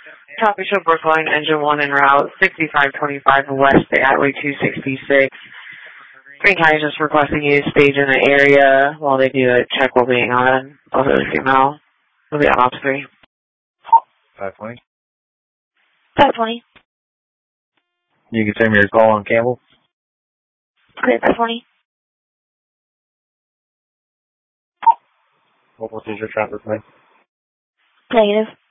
Copy show Brookline, engine 1 en route, 6525 west to Highway 266. Green County just requesting you to stage in the area while they do a check while being on. Also, female will be on ops 3. 520. 520. You can send me your call on Campbell. Okay, 520. What was your traffic plan? Negative.